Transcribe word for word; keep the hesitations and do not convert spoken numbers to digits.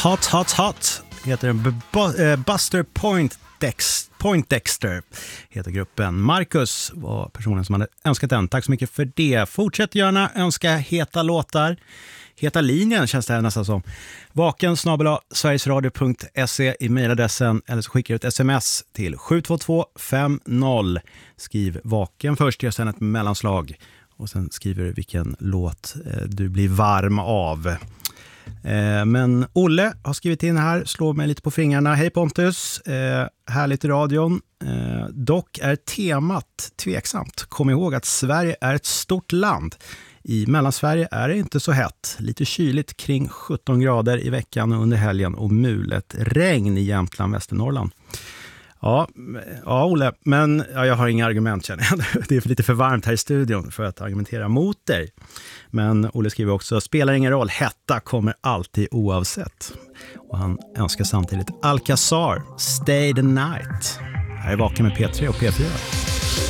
Hot, hot, hot heter den. B- Buster Point, Dex, Point Dexter heter gruppen. Marcus var personen som hade önskat den. Tack så mycket för det. Fortsätt gärna önska heta låtar. Heta linjen känns det här nästan som. Vaken snabel-a sverigesradio punkt se i mejladressen, eller så skickar du ett sms till sju två två fem noll. Skriv vaken först, gör sen ett mellanslag och sen skriver du vilken låt eh, du blir varm av. Eh, men Olle har skrivit in här, slår mig lite på fingrarna. Hej Pontus, eh, härligt i radion. Eh, dock är temat tveksamt. Kom ihåg att Sverige är ett stort land. I Mellansverige är det inte så hett. Lite kyligt kring sjutton grader i veckan och under helgen och mulet regn i Jämtland, Västernorrland. Ja, ja Olle, men ja, jag har inga argument känner jag. Det är lite för varmt här i studion för att argumentera mot dig. Men Olle skriver också, spelar ingen roll, hetta kommer alltid oavsett. Och han önskar samtidigt Alcazar, Stay the Night. Här är Vaken med P tre och P fyra.